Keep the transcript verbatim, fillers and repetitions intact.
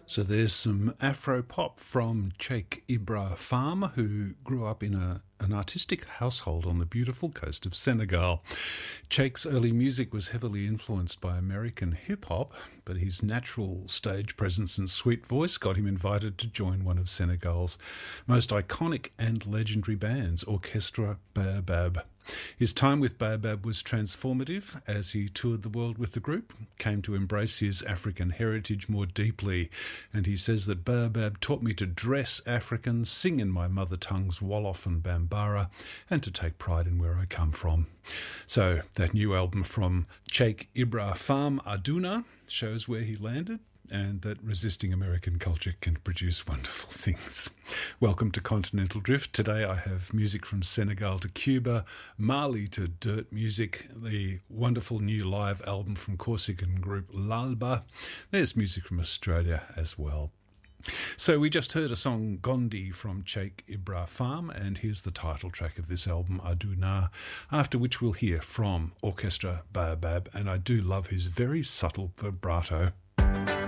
So there's some Afro-pop from Cheikh Ibra Farm, who grew up in a, an artistic household on the beautiful coast of Senegal. Cheikh's early music was heavily influenced by American hip-hop, but his natural stage presence and sweet voice got him invited to join one of Senegal's most iconic and legendary bands, Orchestra Baobab. His time with Baobab was transformative as he toured the world with the group, came to embrace his African heritage more deeply, and he says that Baobab taught me to dress African, sing in my mother tongues Wolof and Bambara, and to take pride in where I come from. So that new album from Cheikh Ibra Farm, Aduna, shows where he landed, and that resisting American culture can produce wonderful things. Welcome to Continental Drift. Today I have music from Senegal to Cuba, Mali to dirt music, the wonderful new live album from Corsican group L'Alba. There's music from Australia as well. So we just heard a song, Gondi, from Cheikh Ibra Farm, and here's the title track of this album, Aduna, after which we'll hear from Orchestra Baobab, and I do love his very subtle vibrato.